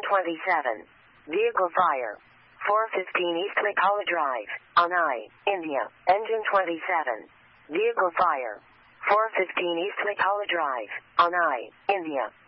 27. Vehicle fire. 415 East Makala Drive, Anai, India. Engine 27. Vehicle fire. 415 East Makala Drive, Anai, India.